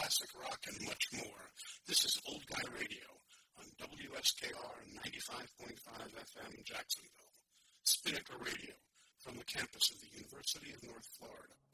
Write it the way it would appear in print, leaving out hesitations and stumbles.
classic rock, and much more. This is Old Guy Radio on WSKR 95.5 FM Jacksonville. Spinnaker Radio from the campus of the University of North Florida.